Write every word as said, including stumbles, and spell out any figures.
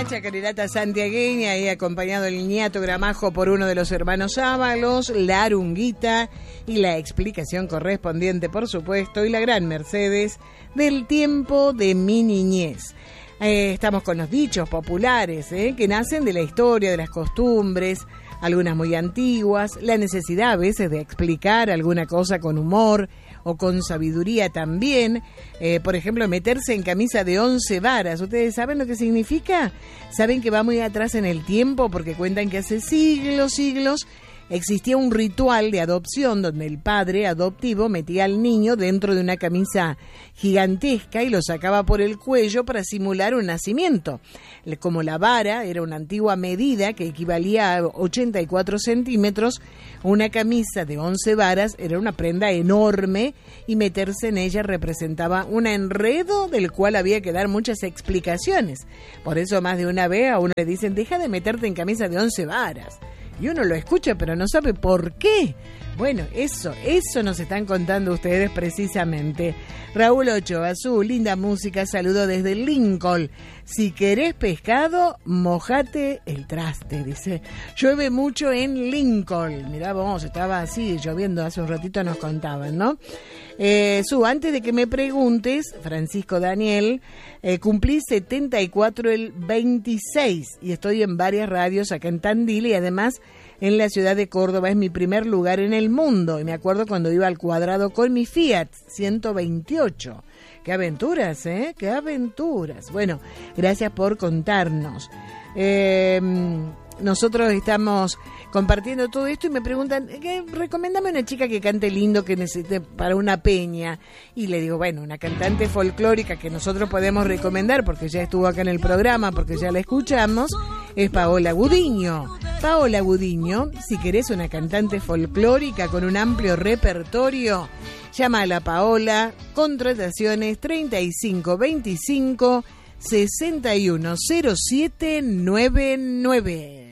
chacarirata santiagueña y acompañado el ñato Gramajo por uno de los hermanos Ábalos, la Arunguita y la explicación correspondiente, por supuesto, y la gran Mercedes del tiempo de mi niñez. Eh, estamos con los dichos populares, eh, que nacen de la historia, de las costumbres, algunas muy antiguas, la necesidad a veces de explicar alguna cosa con humor o con sabiduría también. Eh, por ejemplo, meterse en camisa de once varas. ¿Ustedes saben lo que significa? Saben que va muy atrás en el tiempo porque cuentan que hace siglos, siglos existía un ritual de adopción donde el padre adoptivo metía al niño dentro de una camisa gigantesca y lo sacaba por el cuello para simular un nacimiento. Como la vara era una antigua medida que equivalía a ochenta y cuatro centímetros, una camisa de once varas era una prenda enorme y meterse en ella representaba un enredo del cual había que dar muchas explicaciones. Por eso más de una vez a uno le dicen, deja de meterte en camisa de once varas. Y uno lo escucha, pero no sabe por qué. Bueno, eso, eso nos están contando ustedes precisamente. Raúl Ochoa, su linda música, saludo desde Lincoln. Si querés pescado, mojate el traste, dice. Llueve mucho en Lincoln. Mirá vos, estaba así lloviendo hace un ratito, nos contaban, ¿no? Eh, su, antes de que me preguntes, Francisco Daniel, eh, cumplí setenta y cuatro el veintiséis y estoy en varias radios acá en Tandil y además en la ciudad de Córdoba. Es mi primer lugar en el mundo y me acuerdo cuando iba al cuadrado con mi Fiat ciento veintiocho. ¡Qué aventuras, eh! ¡Qué aventuras! Bueno, gracias por contarnos. Eh, nosotros estamos compartiendo todo esto y me preguntan, recomiéndame una chica que cante lindo que necesite para una peña. Y le digo, bueno, una cantante folclórica que nosotros podemos recomendar porque ya estuvo acá en el programa, porque ya la escuchamos, es Paola Gudiño. Paola Gudiño, si querés una cantante folclórica con un amplio repertorio, llama a la Paola, contrataciones treinta y cinco veinticinco sesenta y uno cero siete noventa y nueve.